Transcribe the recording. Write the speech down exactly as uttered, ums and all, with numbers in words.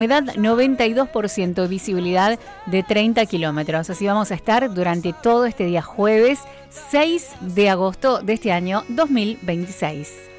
Humedad noventa y dos por ciento, visibilidad de treinta kilómetros. Así vamos a estar durante todo este día jueves seis de agosto de este año dos mil veintiséis.